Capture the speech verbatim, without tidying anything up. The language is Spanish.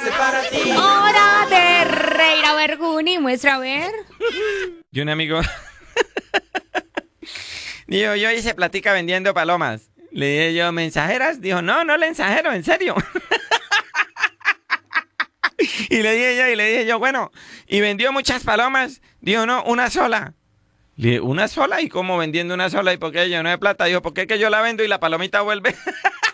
hice para ti. Hora de reír. A ver, Juni, muestra a ver. Y un amigo dijo, yo hice platica vendiendo palomas. Le dije yo, ¿mensajeras? Dijo, no, no le ensajero, en serio. Y le dije yo, y le dije yo, bueno, ¿y vendió muchas palomas? Dijo, no, una sola. Le dije, ¿una sola? ¿Y cómo vendiendo una sola? ¿Y por qué yo no hay plata? Dijo, ¿por qué que yo la vendo y la palomita vuelve?